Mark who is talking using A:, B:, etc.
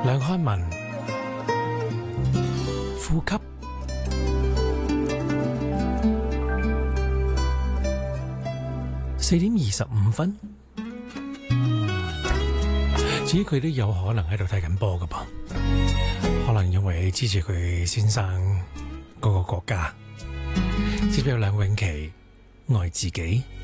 A: 梁漢文呼吸。4:25，至於佢都有可能喺度睇緊波㗎噃，可能因為支持佢先生嗰個國家。接住梁詠琪愛自己。